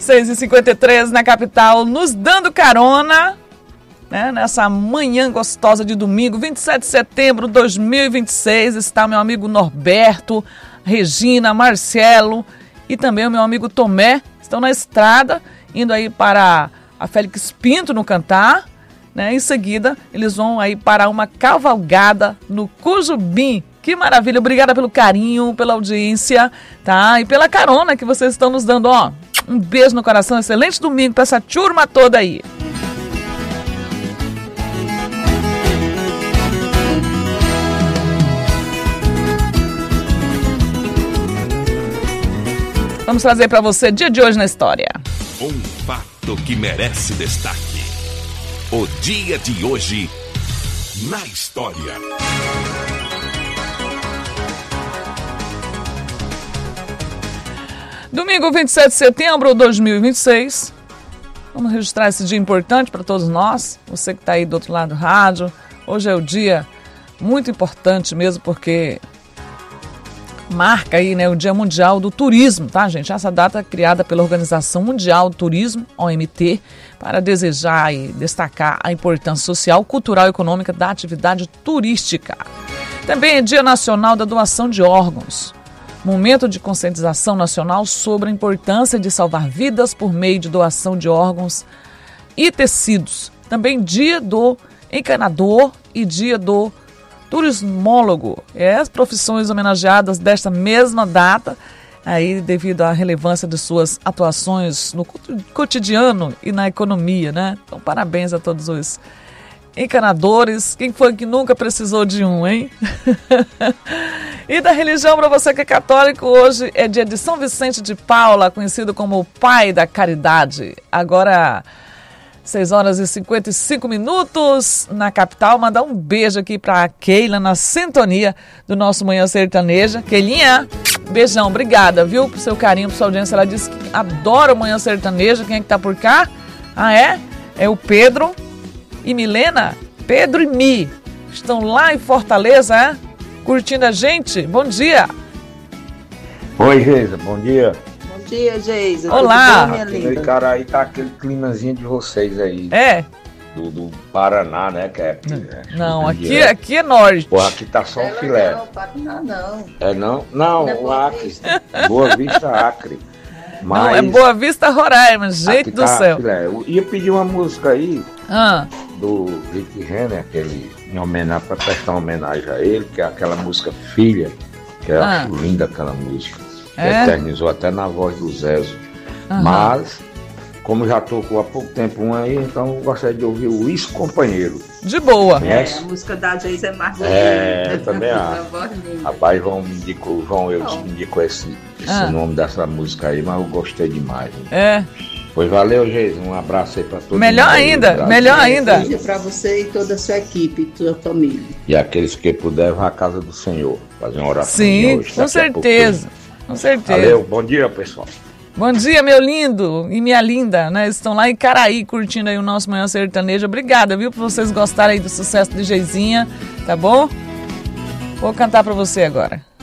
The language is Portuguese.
6h53 na capital, nos dando carona, né, nessa manhã gostosa de domingo, 27 de setembro de 2026, está meu amigo Norberto, Regina, Marcelo e também o meu amigo Tomé, estão na estrada, indo aí para a Félix Pinto no Cantar, né? Em seguida, eles vão aí para uma cavalgada no Cujubim. Que maravilha, obrigada pelo carinho, pela audiência, tá? E pela carona que vocês estão nos dando, ó. Um beijo no coração, excelente domingo para essa turma toda aí. Vamos trazer para você dia de hoje na história. Um fato que merece destaque. O dia de hoje na história. Domingo 27 de setembro de 2026. Vamos registrar esse dia importante para todos nós. Você que está aí do outro lado do rádio. Hoje é o dia muito importante mesmo porque marca aí, né, o Dia Mundial do Turismo, tá, gente? Essa data é criada pela Organização Mundial do Turismo, OMT, para desejar e destacar a importância social, cultural e econômica da atividade turística. Também é Dia Nacional da Doação de Órgãos. Momento de conscientização nacional sobre a importância de salvar vidas por meio de doação de órgãos e tecidos. Também dia do encanador e dia do turismólogo. As profissões homenageadas desta mesma data, aí devido à relevância de suas atuações no cotidiano e na economia, né? Então, parabéns a todos os encanadores. Quem foi que nunca precisou de um, hein? E da religião, para você que é católico, hoje é dia de São Vicente de Paula, conhecido como o pai da caridade. Agora, 6h55 na capital. Mandar um beijo aqui para a Keila na sintonia do nosso Manhã Sertaneja. Keilinha, beijão, obrigada, viu, por seu carinho, por sua audiência. Ela disse que adora o Manhã Sertaneja. Quem é que tá por cá? Ah, é? É o Pedro e Milena. Pedro e Mi estão lá em Fortaleza, é? Curtindo a gente. Bom dia. Oi, Geisa, bom dia. Bom dia, Geisa. Olá. Tudo bom, minha linda? Aqui no Icaraí tá aquele climazinho de vocês aí. É? Do Paraná, né? Que é, Não, aqui é norte. Porra, aqui tá só o filé. Não, Paraná não. É não? Não, o Acre. Boa Vista, Acre. Mas Não, é Boa Vista, Roraima, gente do tá céu. Filé. Eu ia pedir uma música aí Do Rick Renner, aquele, em homenagem, pra prestar uma homenagem a ele, que é aquela música Filha, que eu acho linda aquela música. Que eternizou até na voz do Zezo. Mas, como já tocou há pouco tempo um aí, então eu gostaria de ouvir o Ex-Companheiro. De boa. Conhece? A música da Geisa é mais bonita. Eu também acho. Voz linda. Rapaz, João me indicou esse nome dessa música aí, mas eu gostei demais. É. Pois valeu, Geisa. Um abraço aí pra todos. Melhor ainda, melhor ainda. Beijo pra você e toda a sua equipe, sua família. E aqueles que puderem vão à casa do Senhor fazer uma oração. Sim, hoje, com certeza. Com certeza. Valeu, bom dia, pessoal. Bom dia, meu lindo e minha linda, né? Estão lá em Caraí curtindo aí o nosso Manhã Sertanejo. Obrigada, viu, por vocês gostarem aí do sucesso de Geizinha, tá bom? Vou cantar pra você agora.